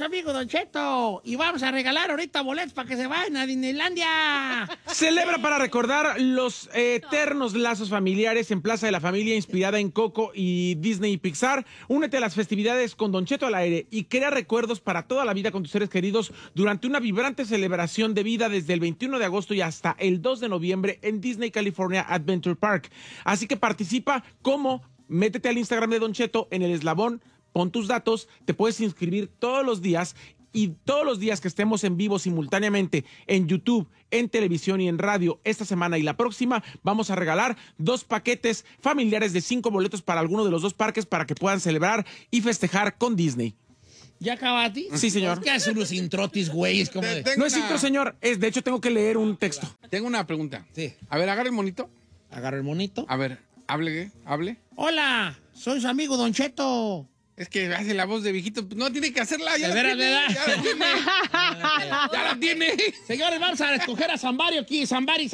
amigo Don Cheto y vamos a regalar ahorita boletos para que se vayan a Disneylandia. Celebra para recordar los eternos lazos familiares en Plaza de la Familia, inspirada en Coco y Disney y Pixar. Únete a las festividades con Don Cheto al aire y crea recuerdos para toda la vida con tus seres queridos durante una vibrante celebración de vida desde el 21 de agosto y hasta el 2 de noviembre en Disney California Adventure Park. Así que participa métete al Instagram de Don Cheto en el eslabón, pon tus datos, te puedes inscribir todos los días y todos los días que estemos en vivo simultáneamente en YouTube, en televisión y en radio esta semana y la próxima, vamos a regalar 2 paquetes familiares de 5 boletos para alguno de los 2 parques para que puedan celebrar y festejar con Disney. ¿Ya acabaste? Sí, señor. Es que hace unos introtis, güey. Es como No es intro, señor. De hecho, tengo que leer un texto. Tengo una pregunta. Sí. A ver, agarra el monito. Agarra el monito. A ver, hable. Hola, soy su amigo Don Cheto. Es que hace la voz de viejito. No tiene que hacerla. Ya ¿De la veras, tiene. verdad? Ya la tiene. Ya la tiene. Señores, vamos a escoger a Zambari aquí. Zambari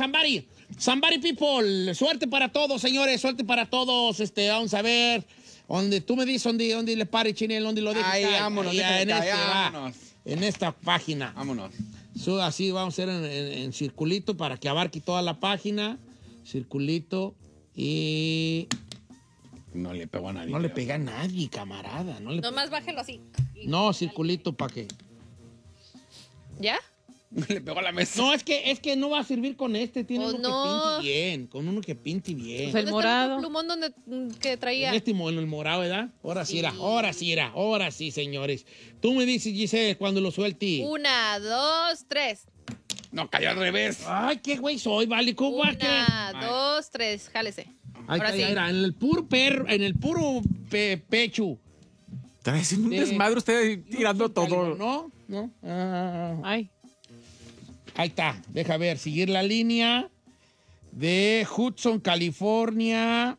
people. Suerte para todos, señores. Suerte para todos. Vamos a ver. Donde tú me dices dónde le pare, Chinel, dónde lo dejes. Ahí, vámonos. Vámonos. En esta página. Vámonos. Así vamos a hacer en circulito para que abarque toda la página. Circulito y... No le pegó a nadie. No le pega a nadie, camarada. Nomás bájelo así. No, circulito para qué. ¿Ya? No le pegó a la mesa. No, es que no va a servir con este. Tiene Oh, uno no. que pinte bien. Con uno que pinte bien. ¿Dónde Pues el está morado. el plumón que traía? En en el morado, ¿verdad? Ahora sí, señores. Tú me dices, Giselle, cuando lo suelte. 1, 2, 3. No, cayó al revés. Ay, qué güey soy, vale. ¿Cómo va a creer? 1, 2, 3. Jálese. Ahí Ahora está, sí. ya era, en el puro perro, en el puro pecho. Está haciendo un desmadre usted tirando todo. No. Ay. Ahí está. Deja ver, seguir la línea de Hudson, California.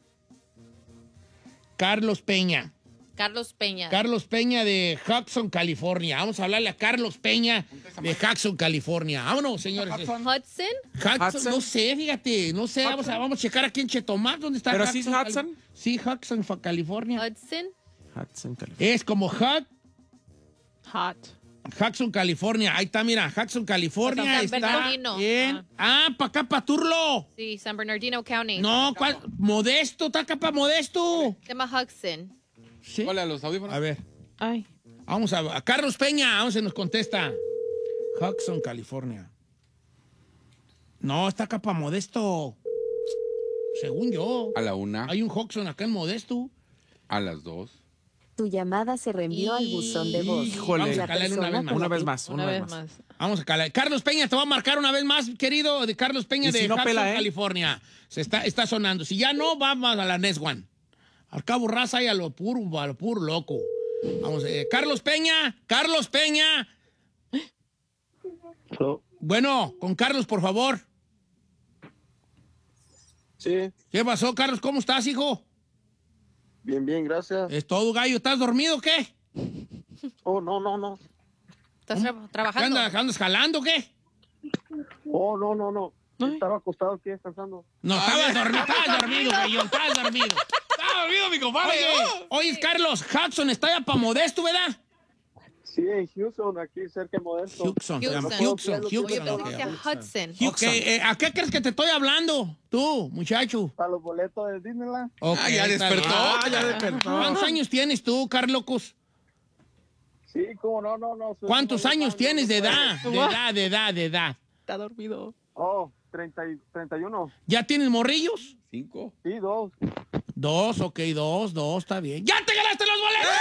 Carlos Peña. Carlos Peña. Carlos Peña de Hudson, California. Vamos a hablarle a Carlos Peña de Hudson, California. Vámonos, señores. Hudson. No sé, fíjate. No sé. Vamos a checar aquí en Chetumal. ¿Dónde está? ¿Pero sí es Hudson? Sí, Hudson, California. Hudson. Es como Hot. Hudson, California. Ahí está, mira. Hudson, California. San Está Bernardino. bien. Para acá, para Turlo. Sí, San Bernardino County. No, ¿cuál? Modesto. Está acá para Modesto. Se llama Hudson. Sí. Hola, a los audífonos. A ver. Ay. Vamos a Carlos Peña. Vamos, se nos contesta. Hudson, California. No, está acá para Modesto. Según yo. A la 1. Hay un Hudson acá en Modesto. A las 2. Tu llamada se reenvió al buzón de voz. Híjole. Vamos a La calar persona con Una la vez que- más. Una vez más. Vamos a calar. Carlos Peña, te va a marcar una vez más, querido, de Carlos Peña Y si de no Hudson, pela, California. Está sonando. Si ya no, vamos a la Next One. Al cabo, raza y a lo puro loco. Vamos, Carlos Peña. Hello. Bueno, con Carlos, por favor. Sí, ¿Qué pasó, Carlos? ¿Cómo estás, hijo? bien, gracias. ¿Es todo, gallo? ¿Estás dormido o qué? Oh, no. ¿Estás trabajando? ¿Andas jalando o qué? Oh, no. Estaba acostado aquí descansando. No, estabas dormido, gallo. Estabas dormido. ¡Está dormido, mi compadre! Oye, Carlos, Hudson está ya para Modesto, ¿verdad? Sí, en Houston, aquí cerca de Modesto. Hudson. Oye, pero ok. dice Hudson. Ok, ¿a qué crees que te estoy hablando? Tú, muchacho. Para los boletos de Disneyland. Ok, ya está despertó. bien. Ya despertó. ¿Cuántos años tienes tú, Carlocos? Sí, cómo no. ¿Cuántos años tienes de edad? De edad. Está dormido. Oh, 31. ¿Ya tienes morrillos? 5. Sí, 2. Dos, está bien. ¡Ya te ganaste los boletos!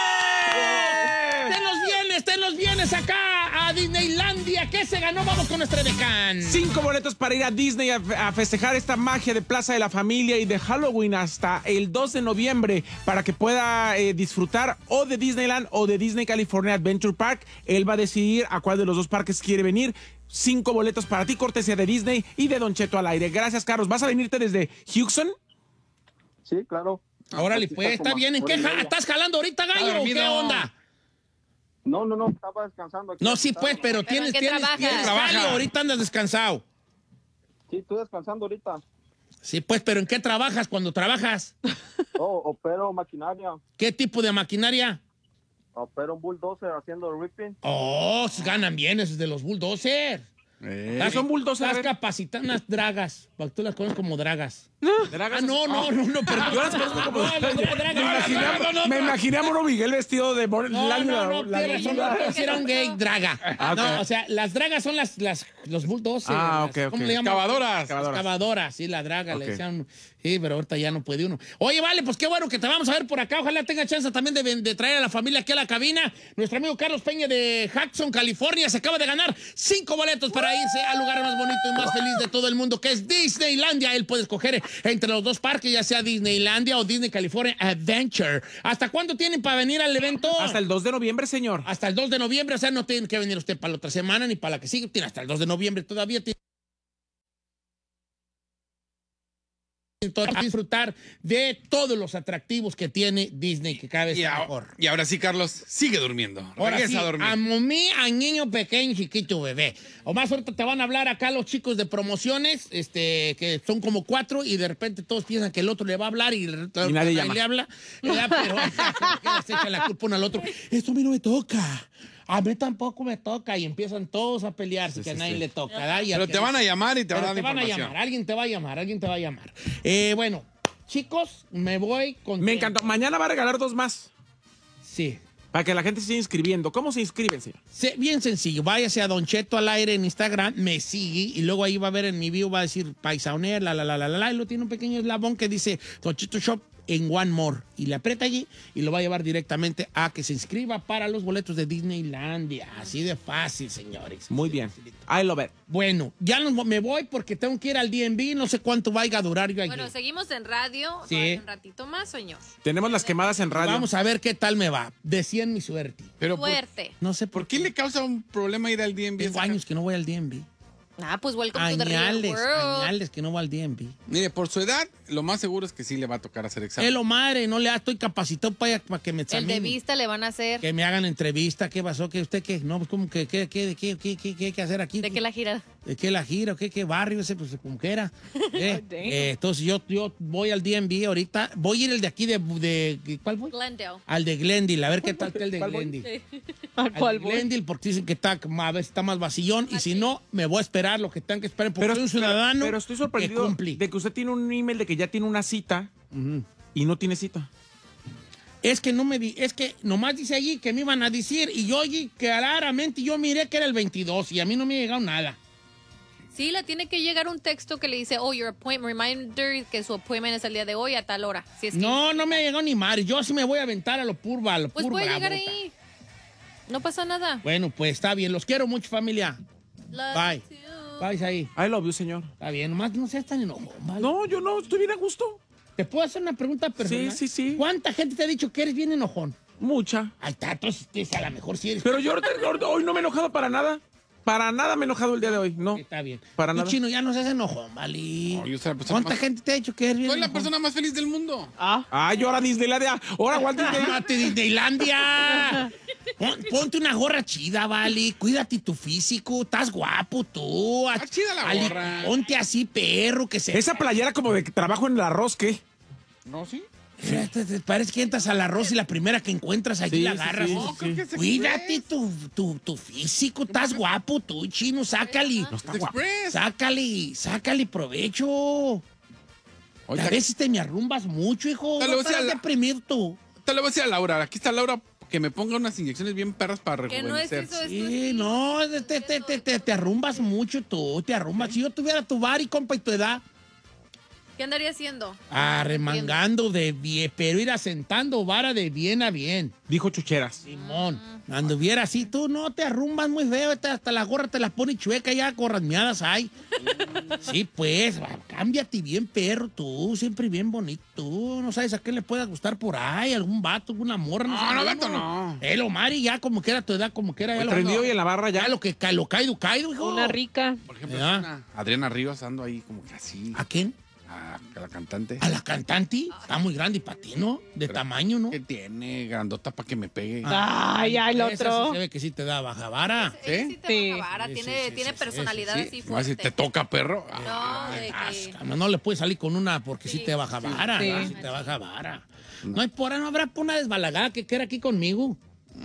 ¡Ten los vienes acá a Disneylandia! ¿Qué se ganó? Vamos con nuestra decán. 5 boletos para ir a Disney a festejar esta magia de Plaza de la Familia y de Halloween hasta el 2 de noviembre para que pueda disfrutar o de Disneyland o de Disney California Adventure Park. Él va a decidir a cuál de los 2 parques quiere venir. 5 boletos para ti, cortesía de Disney y de Don Cheto al aire. Gracias, Carlos. ¿Vas a venirte desde Houston? Sí, claro. Órale, Aquí pues, está como bien. ¿En qué hora y media. estás jalando ahorita, gallo? ¿O qué dormido. onda? No, estaba descansando aquí. No, sí, pues, pero ¿Pero en qué tienes trabajas? jale, ahorita andas descansado. Sí, estoy descansando ahorita. Sí, pues, pero ¿en qué trabajas cuando trabajas? Oh, opero maquinaria. ¿Qué tipo de maquinaria? opero un bulldozer haciendo ripping. Oh, ganan bien esos de los bulldozers. ¿Qué son bulldozers? Estás capacitando unas dragas. Porque tú las conoces como dragas. ¿Dragas? No, perdón. Yo las conozco como- dragas. Me imaginé a Moro Miguel vestido de No, tienes razón, no, si era un gay draga. No, o sea, las dragas son los bulldozers. Ah, ok, ¿Cómo ok. le llaman? Excavadoras. Excavadoras, sí, la draga, le Ok. decían. Sí, pero ahorita ya no puede uno. Oye, vale, pues qué bueno que te vamos a ver por acá. Ojalá tenga chance también de traer a la familia aquí a la cabina. Nuestro amigo Carlos Peña de Jackson, California, se acaba de ganar 5 boletos para irse al lugar más bonito y más feliz de todo el mundo, que es Disneylandia. Él puede escoger entre los dos parques, ya sea Disneylandia o Disney California Adventure. ¿Hasta cuándo tienen para venir al evento? Hasta el 2 de noviembre, señor. Hasta el 2 de noviembre, o sea, no tienen que venir usted para la otra semana ni para la que sigue. Tiene hasta el 2 de noviembre todavía. A disfrutar de todos los atractivos que tiene Disney, que cada vez es mejor. Y ahora sí, Carlos, sigue durmiendo. Ahora Regresa sí, a dormir. a mí, a niño pequeño, chiquito, bebé. O más ahorita te van a hablar acá los chicos de promociones, que son como 4, y de repente todos piensan que el otro le va a hablar y nadie llama. le habla. Pero se echan la culpa uno al otro. Esto a mí no me toca. A mí tampoco me toca. Y empiezan todos a pelearse, que a nadie le toca. ¿verdad? Y al Pero que- te van a llamar y te van a Pero dar te van a información. llamar, alguien te va a llamar. Bueno, chicos, me voy con... Me encantó. Mañana va a regalar 2 más. Sí. Para que la gente se siga inscribiendo. ¿Cómo se inscriben, señor? Bien sencillo, váyase a Don Cheto al aire en Instagram, me sigue y luego ahí va a ver en mi bio, va a decir Paisaoner, y lo tiene un pequeño eslabón que dice Don Cheto Shop en One More y le aprieta allí y lo va a llevar directamente a que se inscriba para los boletos de Disneylandia. Así de fácil, señores. Muy bien. I love it. Bueno, ya me voy porque tengo que ir al DMV, no sé cuánto vaya a durar yo allí. Bueno, seguimos en radio. Sí. Todavía un ratito más, señor. Tenemos las quemadas en radio. Vamos a ver qué tal me va. Decían mi suerte. Pero Fuerte. No sé ¿por qué le causa un problema ir al DMV? Tengo años que no voy al DMV. Ah, pues welcome to the real world. Añales que no va al DMV. Mire, por su edad, lo más seguro es que sí le va a tocar hacer examen. Elo madre, no le estoy capacitado para que me El examine. de vista le van a hacer. Que me hagan entrevista, ¿qué pasó? ¿Qué usted qué? No, pues como que qué hay que hacer aquí? ¿De qué la gira? ¿De qué la gira? ¿Qué barrio ese? Pues como que era. Entonces yo voy al DMV ahorita. Voy a ir el de aquí de ¿cuál voy? Glendale. Al de Glendale, a ver qué tal está el de Glendale. Al de Glendale, porque dicen que está, a ver si está más vacillón. Y si no, me voy a esperar lo que tengan que esperar, porque soy un ciudadano pero estoy sorprendido que cumple. de que usted tiene un email de que ya tiene una cita y no tiene cita. Es que es que nomás dice allí que me iban a decir y yo oí claramente yo miré que era el 22 y a mí no me ha llegado nada. Sí, le tiene que llegar un texto que le dice, oh, your appointment reminder, que su appointment es el día de hoy a tal hora. Si es que No me ha llegado ni madre. Yo sí me voy a aventar a lo purba, a lo pues purba. puede llegar ahí. No pasa nada. Bueno, pues está bien. Los quiero mucho, familia. Love Bye. you too. Bye ahí. I love you, señor. Está bien. Nomás no seas tan enojón, ¿vale? No, yo no, estoy bien a gusto. ¿Te puedo hacer una pregunta personal? Sí. ¿Cuánta gente te ha dicho que eres bien enojón? Mucha. Ahí está, entonces a lo mejor sí eres. Pero yo hoy no me he enojado para nada. Para nada me he enojado el día de hoy, no. Está bien. Para Tú, nada. Chino, ya no seas enojón, ¿vale? No, yo soy la persona ¿Cuánta más- gente te ha dicho que eres bien Soy la enojón? persona más feliz del mundo. Yo ahora Disneylandia. Ahora Walt Disney. ¡Cálmate, Disneylandia! Ponte una gorra chida, vale. Cuídate tu físico. Estás guapo tú. Está chida la Ali, gorra. Ponte así, perro, que se... Esa playera como de trabajo en el arroz, ¿qué? ¿No, sí? Te parece que entras al arroz y la primera que encuentras allí Sí, la sí, agarras. sí, No, sí, creo que es Cuídate Express. tu físico. Estás guapo tú, Chino. Sácale. Es Express. Sácale provecho. Ahorita- A veces te me arrumbas mucho, hijo. Te No lo voy a te vas a decir a la- deprimir tú. Te lo voy a decir a Laura. Aquí está Laura, que me ponga unas inyecciones bien perras para Que no es rejuvenecer. eso, es tu Sí, estilo. no, te arrumbas mucho tú, te arrumbas. Si yo tuviera tu bar y compa y tu edad, ¿Qué andaría haciendo? remangando de bien, pero ir asentando vara de bien a bien. Dijo Chucheras. Simón, anduviera así, tú no te arrumbas muy feo, hasta la gorra te la pone chueca, ya corrasmeadas hay. Sí, pues, cámbiate bien, perro, tú, siempre bien bonito, tú, no sabes a qué le pueda gustar por ahí, algún vato, alguna morra. No, sé, no, vato, no. El Omar y ya como que era tu edad, como que era ya El prendido y en la barra ya ya. lo caído, hijo. Una rica. Por ejemplo, Ya. una Adriana Rivas ando ahí como que así. ¿A quién? A la cantante. ¿A la cantante? Está muy grande para ti, ¿no? De tamaño, ¿no? Que tiene grandota para que me pegue. Ay, el Esa sí otro. se ve que sí te da baja vara. Ella sí te Sí. va a acabar, Sí, tiene, sí, tiene sí, personalidad Sí, así me va a decir, fuerte. ¿te toca, perro? No, de que... No le puedes salir con una porque sí, Sí. te baja vara. Sí. ¿no? Sí te baja vara. No hay por ahí, no habrá por una desbalagada que quiera aquí conmigo.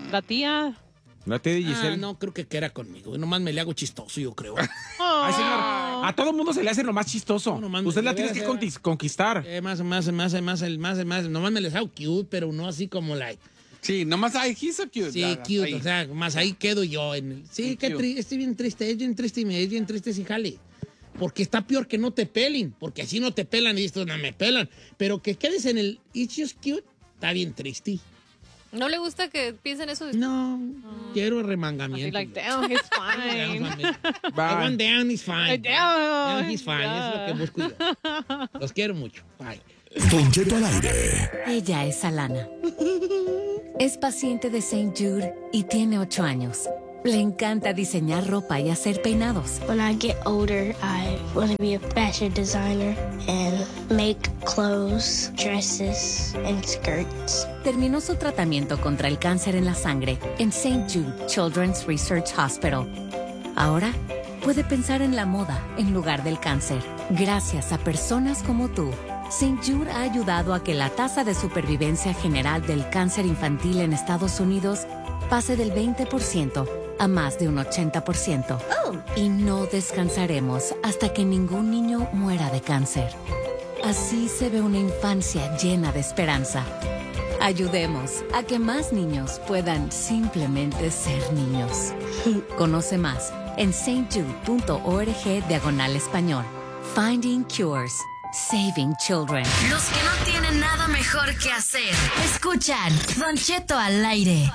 La tía. La tía de Giselle. No, creo que era conmigo. Nomás me le hago chistoso, yo creo. Ay, señor, a todo mundo se le hace lo más chistoso. No, nomás Usted me- la tiene que conquistar. Más. Nomás me les hago cute, pero no así como like. Sí, nomás, ay, he's so cute. Sí, Ya, cute, ahí. o sea, más ahí quedo yo. Sí, Sí, qué cute. triste, estoy bien triste, es bien triste sin jale. Porque está peor que no te pelen, porque así no te pelan y esto no me pelan. Pero que quedes en el it's just cute, está bien triste. ¿No le gusta que piensen eso? De... No, quiero Así, remangamiento. like, damn, he's fine. I want down is fine. Down, Down is fine, yeah. es lo que busco yo. Los quiero mucho. Bye. Don Cheto al aire. Ella es Alana. Es paciente de St. Jude y tiene 8 años. Le encanta diseñar ropa y hacer peinados. When I get older, I want to be a fashion designer and make clothes, dresses, and skirts. Terminó su tratamiento contra el cáncer en la sangre en St. Jude Children's Research Hospital. Ahora puede pensar en la moda en lugar del cáncer. Gracias a personas como tú, St. Jude ha ayudado a que la tasa de supervivencia general del cáncer infantil en Estados Unidos pase del 20% a más de un 80%. Y no descansaremos hasta que ningún niño muera de cáncer. Así se ve una infancia llena de esperanza. Ayudemos a que más niños puedan simplemente ser niños. Conoce más en stjude.org/español. Finding Cures. Saving Children. Los que no tienen nada mejor que hacer. Escuchan Don Cheto al aire.